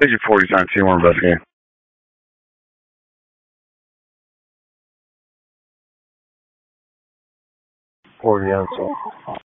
Agent 49, Team 1 investigating. 40 on so.